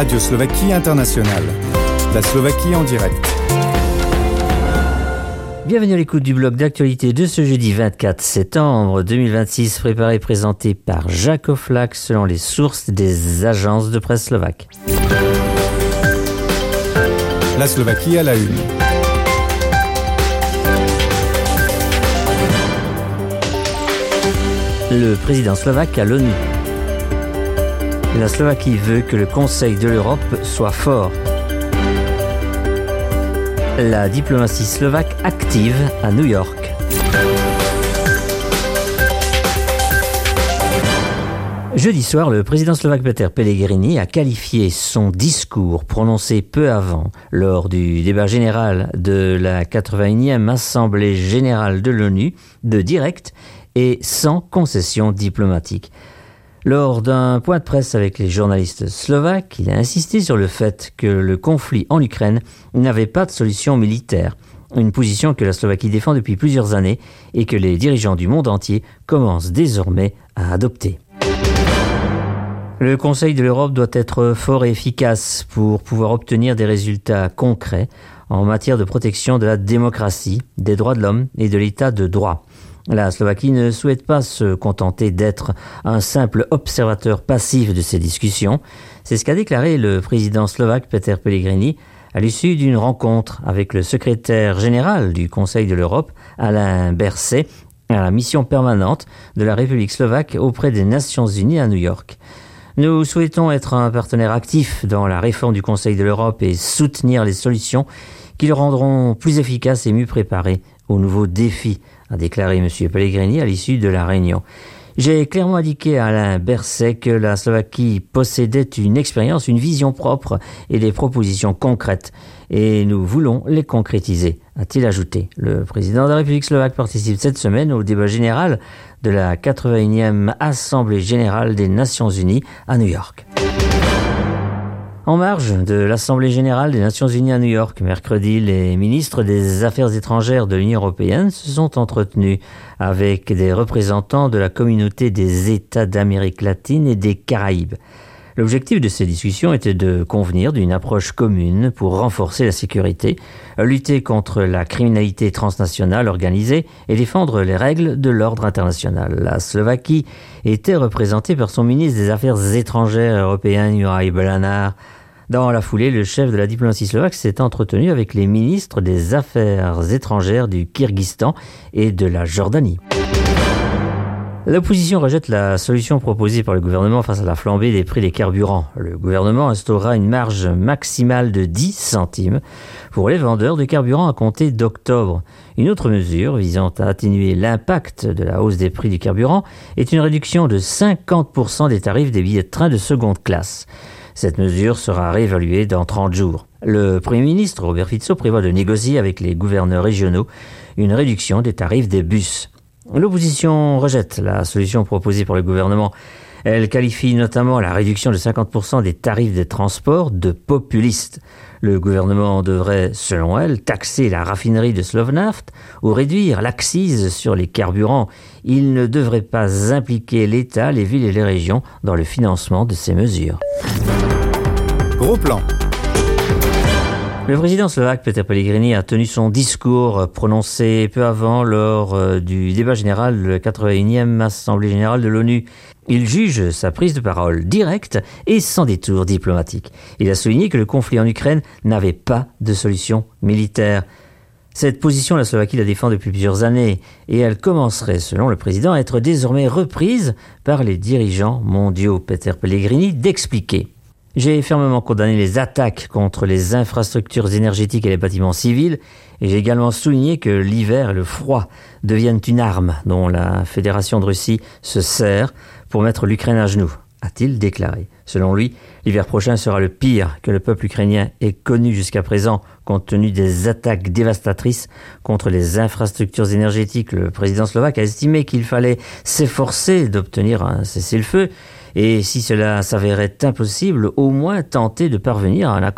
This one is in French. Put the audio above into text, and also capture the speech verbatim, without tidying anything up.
Radio Slovaquie Internationale. La Slovaquie en direct. Bienvenue à l'écoute du bloc d'actualité de ce jeudi vingt-quatre septembre deux mille vingt-six, préparé et présenté par Jacques Oflac selon les sources des agences de presse slovaques. La Slovaquie à la une. Le président slovaque à l'ONU. La Slovaquie veut que le Conseil de l'Europe soit fort. La diplomatie slovaque active à New York. Jeudi soir, le président slovaque Peter Pellegrini a qualifié son discours prononcé peu avant, lors du débat général de la quatre-vingt-unième Assemblée générale de l'ONU, de direct et sans concession diplomatique. Lors d'un point de presse avec les journalistes slovaques, il a insisté sur le fait que le conflit en Ukraine n'avait pas de solution militaire, une position que la Slovaquie défend depuis plusieurs années et que les dirigeants du monde entier commencent désormais à adopter. Le Conseil de l'Europe doit être fort et efficace pour pouvoir obtenir des résultats concrets en matière de protection de la démocratie, des droits de l'homme et de l'état de droit. La Slovaquie ne souhaite pas se contenter d'être un simple observateur passif de ces discussions. C'est ce qu'a déclaré le président slovaque Peter Pellegrini à l'issue d'une rencontre avec le secrétaire général du Conseil de l'Europe, Alain Berset, à la mission permanente de la République slovaque auprès des Nations unies à New York. Nous souhaitons être un partenaire actif dans la réforme du Conseil de l'Europe et soutenir les solutions qui le rendront plus efficace et mieux préparé aux nouveaux défis, a déclaré M. Pellegrini à l'issue de la réunion. J'ai clairement indiqué à Alain Berset que la Slovaquie possédait une expérience, une vision propre et des propositions concrètes, et nous voulons les concrétiser, a-t-il ajouté. Le président de la République slovaque participe cette semaine au débat général de la quatre-vingt-unième Assemblée générale des Nations unies à New York. En marge de l'Assemblée générale des Nations unies à New York, mercredi, les ministres des Affaires étrangères de l'Union européenne se sont entretenus avec des représentants de la communauté des États d'Amérique latine et des Caraïbes. L'objectif de ces discussions était de convenir d'une approche commune pour renforcer la sécurité, lutter contre la criminalité transnationale organisée et défendre les règles de l'ordre international. La Slovaquie était représentée par son ministre des Affaires étrangères européen, Juraj Belanar. Dans la foulée, le chef de la diplomatie slovaque s'est entretenu avec les ministres des Affaires étrangères du Kirghizstan et de la Jordanie. L'opposition rejette la solution proposée par le gouvernement face à la flambée des prix des carburants. Le gouvernement instaurera une marge maximale de dix centimes pour les vendeurs de carburant à compter d'octobre. Une autre mesure visant à atténuer l'impact de la hausse des prix du carburant est une réduction de cinquante pour cent des tarifs des billets de train de seconde classe. Cette mesure sera réévaluée dans trente jours. Le Premier ministre Robert Fico prévoit de négocier avec les gouverneurs régionaux une réduction des tarifs des bus. L'opposition rejette la solution proposée par le gouvernement. Elle qualifie notamment la réduction de cinquante pour cent des tarifs des transports de populiste. Le gouvernement devrait, selon elle, taxer la raffinerie de Slovnaft ou réduire l'accise sur les carburants. Il ne devrait pas impliquer l'État, les villes et les régions dans le financement de ces mesures. Gros plan. Le président slovaque Peter Pellegrini a tenu son discours prononcé peu avant lors du débat général de la quatre-vingt-unième Assemblée générale de l'ONU. Il juge sa prise de parole directe et sans détour diplomatique. Il a souligné que le conflit en Ukraine n'avait pas de solution militaire. Cette position, la Slovaquie la défend depuis plusieurs années et elle commencerait, selon le président, à être désormais reprise par les dirigeants mondiaux. Peter Pellegrini d'expliquer. J'ai fermement condamné les attaques contre les infrastructures énergétiques et les bâtiments civils et j'ai également souligné que l'hiver et le froid deviennent une arme dont la Fédération de Russie se sert pour mettre l'Ukraine à genoux, a-t-il déclaré. Selon lui, l'hiver prochain sera le pire que le peuple ukrainien ait connu jusqu'à présent compte tenu des attaques dévastatrices contre les infrastructures énergétiques. Le président slovaque a estimé qu'il fallait s'efforcer d'obtenir un cessez-le-feu et si cela s'avérait impossible, au moins tenter de parvenir à un accord